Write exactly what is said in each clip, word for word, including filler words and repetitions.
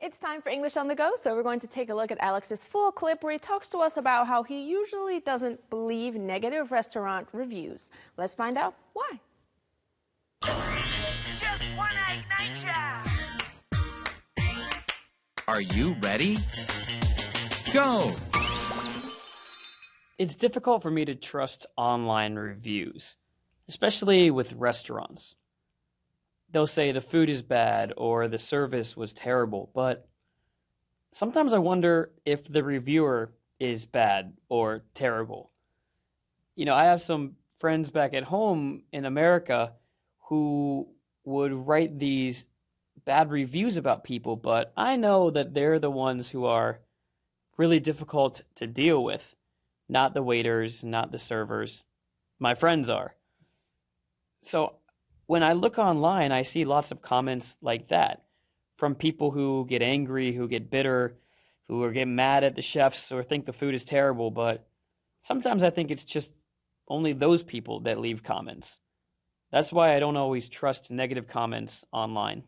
It's time for English on the Go, so we're going to take a look at Alex's full clip where he talks to us about how he usually doesn't believe negative restaurant reviews. Let's find out why. Just one egg nature. Are you ready? Go! It's difficult for me to trust online reviews, especially with restaurants. They'll say the food is bad or the service was terrible, but sometimes I wonder if the reviewer is bad or terrible. You know, I have some friends back at home in America who would write these bad reviews about people, but I know that they're the ones who are really difficult to deal with, not the waiters, not the servers. My friends are. So when I look online, I see lots of comments like that from people who get angry, who get bitter, who are getting mad at the chefs or think the food is terrible. But sometimes I think it's just only those people that leave comments. That's why I don't always trust negative comments online.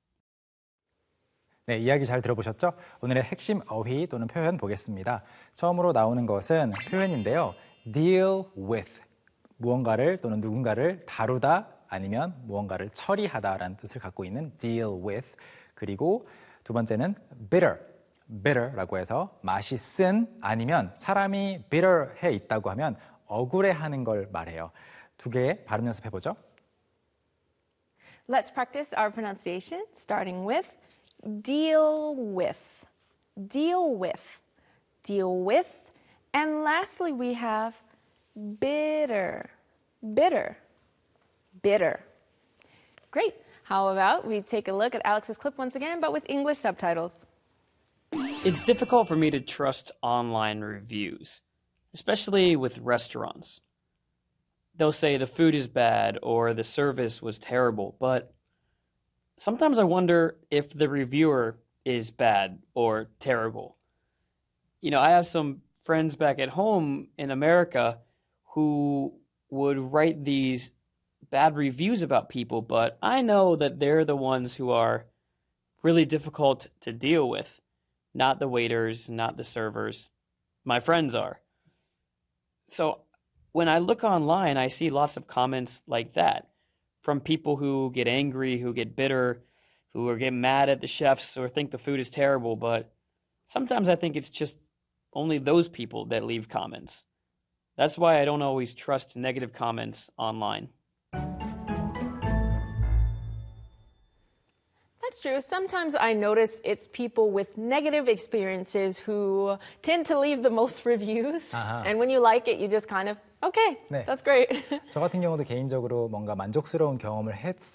네, 이야기 잘 들어보셨죠? 오늘의 핵심 어휘 또는 표현 보겠습니다. 처음으로 나오는 것은 표현인데요. deal with, 무언가를 또는 누군가를 다루다 아니면 무언가를 처리하다라는 뜻을 갖고 있는 deal with. 그리고 두 번째는 bitter, bitter라고 해서 맛이 쓴 아니면 사람이 bitter해 있다고 하면 억울해하는 걸 말해요. 두 개 발음 연습해보죠. Let's practice our pronunciation, starting with deal with, deal with, deal with. And lastly, we have bitter, bitter. Bitter. Great. How about we take a look at Alex's clip once again, but with English subtitles. It's difficult for me to trust online reviews, especially with restaurants. They'll say the food is bad or the service was terrible, but sometimes I wonder if the reviewer is bad or terrible. You know, I have some friends back at home in America who would write these bad reviews about people, but I know that they're the ones who are really difficult to deal with, not the waiters, not the servers. My friends are. So when I look online, I see lots of comments like that from people who get angry, who get bitter, who are getting mad at the chefs or think the food is terrible, but sometimes I think it's just only those people that leave comments. That's why I don't always trust negative comments online. That's true. Sometimes I notice it's people with negative experiences who tend to leave the most reviews. 아하. And when you like it, you just kind of, okay, 네. that's great. 저 같은 경우도 개인적으로 뭔가 만족스러운 경험을 했어